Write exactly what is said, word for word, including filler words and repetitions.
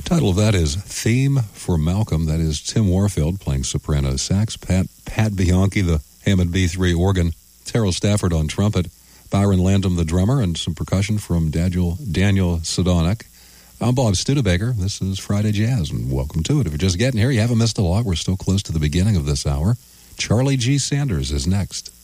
Title of that is Theme for Malcolm. That is Tim Warfield playing soprano sax, Pat, Pat Bianchi, the Hammond B three organ, Terrell Stafford on trumpet, Byron Landum, the drummer, and some percussion from Daniel, Daniel Sadonic. I'm Bob Studebaker. This is Friday Jazz, and welcome to it. If you're just getting here, you haven't missed a lot. We're still close to the beginning of this hour. Charlie G. Sanders is next.